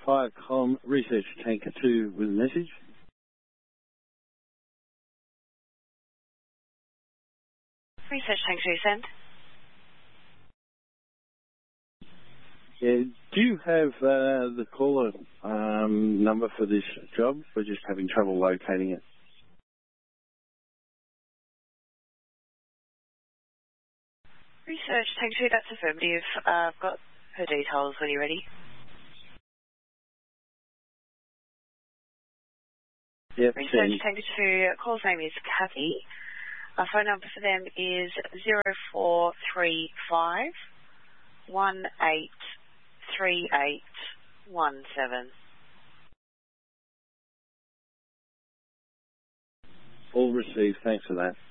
Viacom Research Tanker 2 with a message. Research Tanker 2, send. Yeah, do you have the caller number for this job? We're just having trouble locating it. Research Tanker 2, that's affirmative. I've got her details when you're ready. Yep, Research Tanker 2, call's name is Kathy. Our phone number for them is 0435 183817. All received. Thanks for that.